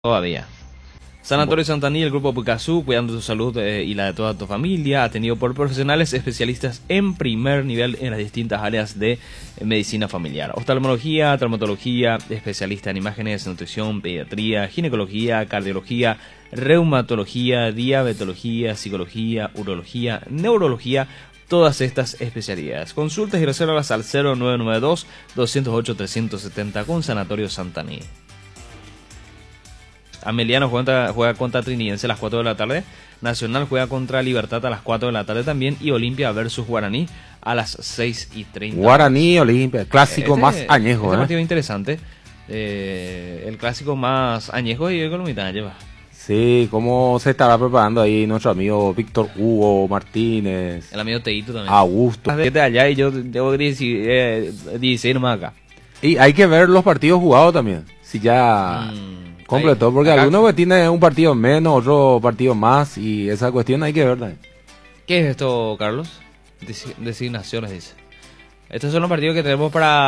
Todavía. Sanatorio Santaní, el grupo Picazú, cuidando tu salud y la de toda tu familia, atendido por profesionales especialistas en primer nivel en las distintas áreas de medicina familiar. Oftalmología, traumatología, especialista en imágenes, nutrición, pediatría, ginecología, cardiología, reumatología, diabetología, psicología, urología, neurología, todas estas especialidades. Consultas y reservas al 0992-208-370 con Sanatorio Santaní. Ameliano juega contra Trinidense a las 4 de la tarde. Nacional juega contra Libertad a las 4 de la tarde también. Y Olimpia versus Guaraní a las 6:30. Guaraní, Olimpia, clásico más añejo. Este partido interesante. El clásico más añejo y Colomita lleva. Sí, cómo se estará preparando ahí nuestro amigo Víctor Hugo Martínez. El amigo Teito también. Augusto. De allá y yo debo 16 nomás acá. Y hay que ver los partidos jugados también. Si ya... completó, porque algunos que tiene un partido menos, otro partido más, y esa cuestión hay que verla. ¿Qué es esto, Carlos? Designaciones, dice. Estos son los partidos que tenemos para